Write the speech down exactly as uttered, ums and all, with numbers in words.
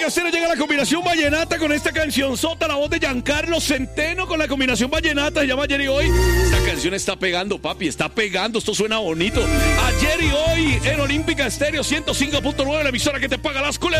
Olímpica Estéreo llega la combinación vallenata con esta canción sota, la voz de Giancarlo Centeno con la combinación vallenata, se llama Ayer y Hoy. Esta canción está pegando, papi, está pegando, esto suena bonito. Ayer y Hoy en Olímpica Estéreo ciento cinco punto nueve, la emisora que te paga las culebras.